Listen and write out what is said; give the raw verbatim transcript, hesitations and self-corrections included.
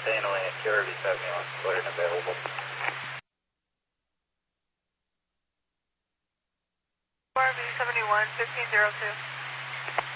staying away at Q R V seventy-one, cleared and available. Q R V seventy-one, fifteen zero two.